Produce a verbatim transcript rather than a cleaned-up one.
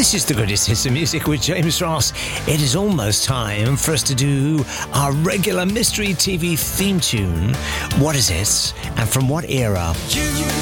This is the Greatest Hits of Music with James Ross. It is almost time for us to do our regular Mystery T V theme tune. What is it, and from what era? You